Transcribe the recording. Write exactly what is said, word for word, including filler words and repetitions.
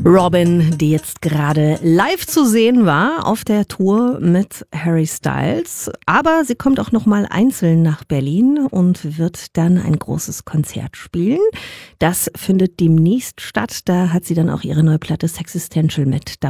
Robyn, die jetzt gerade live zu sehen war auf der Tour mit Harry Styles. Aber sie kommt auch noch mal einzeln nach Berlin und wird dann ein großes Konzert spielen. Das findet demnächst statt. Da hat sie dann auch ihre neue Platte Sexistential mit dabei.